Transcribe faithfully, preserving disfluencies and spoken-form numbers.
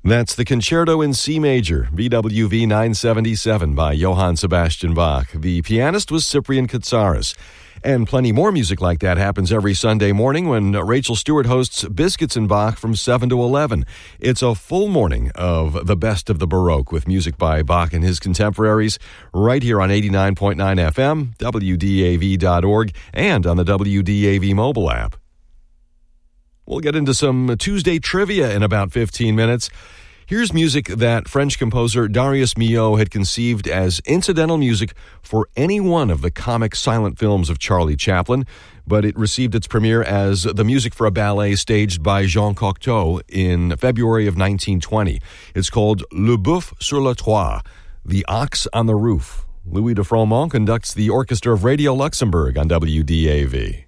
That's the Concerto in C Major, B W V nine seventy-seven by Johann Sebastian Bach. The pianist was Cyprian Katsaris. And plenty more music like that happens every Sunday morning when Rachel Stewart hosts Biscuits and Bach from seven to eleven. It's a full morning of the best of the Baroque with music by Bach and his contemporaries right here on eighty-nine point nine F M, W D A V dot org, and on the W D A V mobile app. We'll get into some Tuesday trivia in about fifteen minutes. Here's music that French composer Darius Milhaud had conceived as incidental music for any one of the comic silent films of Charlie Chaplin, but it received its premiere as the music for a ballet staged by Jean Cocteau in February of nineteen twenty. It's called Le Boeuf sur le Toit, The Ox on the Roof. Louis de Froment conducts the Orchestra of Radio Luxembourg on W D A V.